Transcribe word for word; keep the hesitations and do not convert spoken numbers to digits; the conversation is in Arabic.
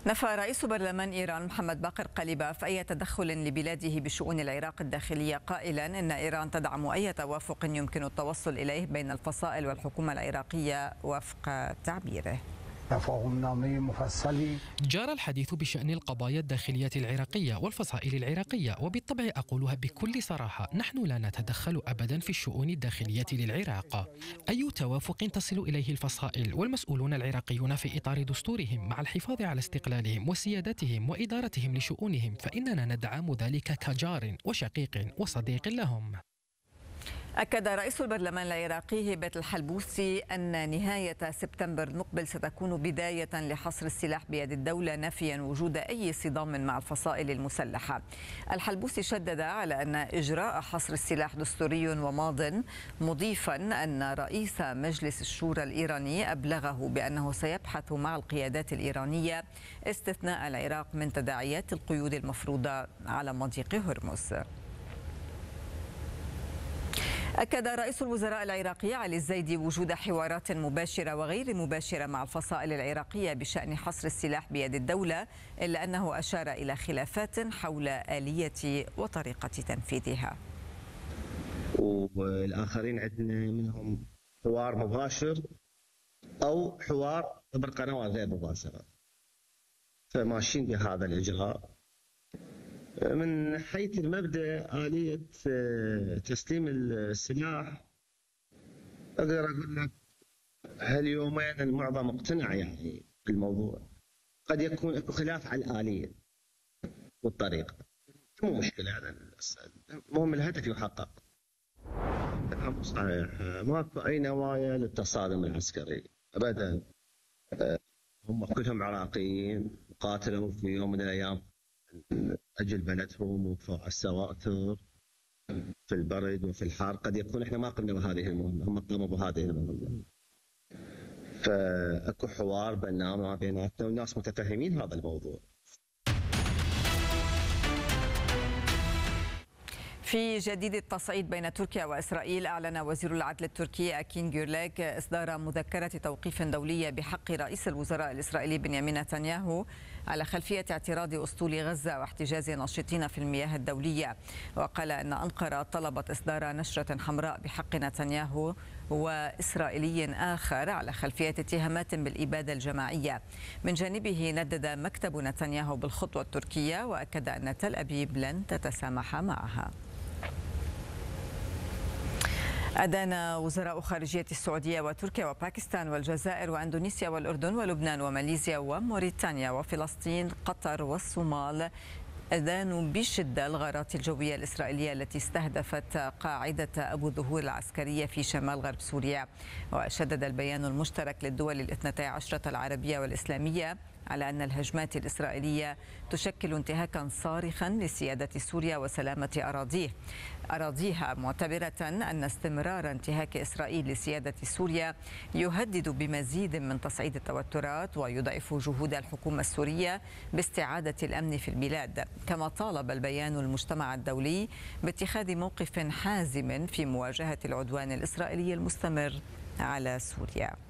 نفى رئيس برلمان إيران محمد باقر قليباف أي تدخل لبلاده بشؤون العراق الداخلية، قائلا إن إيران تدعم أي توافق يمكن التوصل إليه بين الفصائل والحكومة العراقية وفق تعبيره. جرى الحديث بشأن القضايا الداخلية العراقية والفصائل العراقية، وبالطبع أقولها بكل صراحة: نحن لا نتدخل أبدا في الشؤون الداخلية للعراق. أي توافق تصل إليه الفصائل والمسؤولون العراقيون في إطار دستورهم مع الحفاظ على استقلالهم وسيادتهم وإدارتهم لشؤونهم فإننا ندعم ذلك كجار وشقيق وصديق لهم. أكد رئيس البرلمان العراقي هبة الحلبوسي أن نهاية سبتمبر المقبل ستكون بداية لحصر السلاح بيد الدولة، نافيا وجود أي صدام مع الفصائل المسلحة. الحلبوسي شدد على أن إجراء حصر السلاح دستوري وماض، مضيفا أن رئيس مجلس الشورى الإيراني أبلغه بأنه سيبحث مع القيادات الإيرانية استثناء العراق من تداعيات القيود المفروضة على مضيق هرمز. أكد رئيس الوزراء العراقي علي الزيدي وجود حوارات مباشرة وغير مباشرة مع الفصائل العراقية بشأن حصر السلاح بيد الدولة، إلا أنه أشار إلى خلافات حول آلية وطريقة تنفيذها. والآخرين عندنا منهم حوار مباشر أو حوار عبر قنوات غير مباشرة، فماشيين بهذا الإجراء. من حيث المبدأ آلية تسليم السلاح، أقدر أقول لك هاليومين المعظم مقتنع يعني بالموضوع. قد يكون اكو خلاف على الآلية والطريقة، مو مشكلة هذا، المهم الهدف يحقق. كلام صحيح، ماكو أي نوايا للتصادم العسكري أبدا. هم كلهم عراقيين قاتلوا في يوم من الأيام أجل بلدهم وفوق السواتر في البرد وفي الحار. قد يكون احنا ما قمنا بهذه المهمة، هم قاموا بهذه المهمة. فاكو حوار بيننا وما بيناتنا والناس متفهمين هذا الموضوع. في جديد التصعيد بين تركيا وإسرائيل، أعلن وزير العدل التركي أكين جيرلاك إصدار مذكرة توقيف دولية بحق رئيس الوزراء الإسرائيلي بنيامين نتنياهو على خلفية اعتراض أسطول غزة واحتجاز ناشطين في المياه الدولية. وقال أن أنقرة طلبت إصدار نشرة حمراء بحق نتنياهو وإسرائيلي آخر على خلفية اتهامات بالإبادة الجماعية. من جانبه ندد مكتب نتنياهو بالخطوة التركية، وأكد أن تل أبيب لن تتسامح معها. أدان وزراء خارجية السعودية وتركيا وباكستان والجزائر وأندونيسيا والأردن ولبنان وماليزيا وموريتانيا وفلسطين قطر والصومال أدانوا بشدة الغارات الجوية الإسرائيلية التي استهدفت قاعدة أبو الظهور العسكرية في شمال غرب سوريا. وشدد البيان المشترك للدول الاثنتي عشرة العربية والإسلامية على أن الهجمات الإسرائيلية تشكل انتهاكا صارخا لسيادة سوريا وسلامة أراضيه أراضيها، معتبرة أن استمرار انتهاك إسرائيل لسيادة سوريا يهدد بمزيد من تصعيد التوترات ويضعف جهود الحكومة السورية باستعادة الأمن في البلاد. كما طالب البيان المجتمع الدولي باتخاذ موقف حازم في مواجهة العدوان الإسرائيلي المستمر على سوريا.